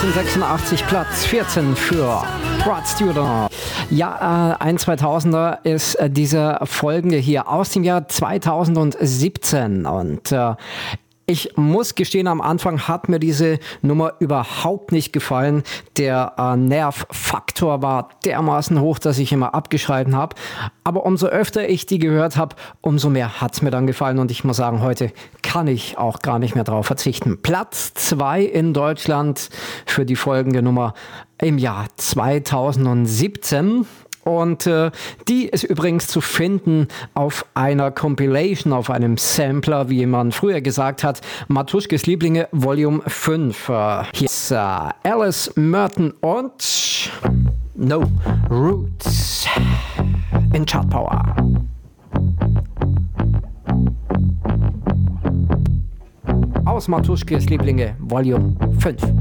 1986 Platz 14 für Rod Stewart. Ja, ein 2000er ist dieser folgende hier aus dem Jahr 2017 und ich muss gestehen, am Anfang hat mir diese Nummer überhaupt nicht gefallen. Der Nervfaktor war dermaßen hoch, dass ich immer abgeschalten habe. Aber umso öfter ich die gehört habe, umso mehr hat es mir dann gefallen. Und ich muss sagen, heute kann ich auch gar nicht mehr drauf verzichten. Platz 2 in Deutschland für die folgende Nummer im Jahr 2017. Und die ist übrigens zu finden auf einer Compilation, auf einem Sampler, wie man früher gesagt hat, Matuschkes Lieblinge Volume 5. Hier ist Alice Merton und No Roots in Chart Power. Aus Matuschkes Lieblinge Volume 5.